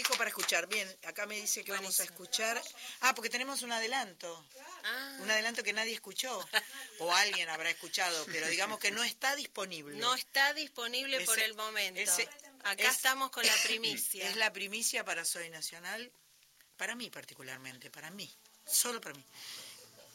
disco para escuchar. Bien, acá me dice que vamos a escuchar... porque tenemos un adelanto. Un adelanto que nadie escuchó. O alguien habrá escuchado, pero digamos que no está disponible. No está disponible por el momento. Acá estamos con la primicia. Es la primicia para Soy Nacional, para mí particularmente, para mí, solo para mí.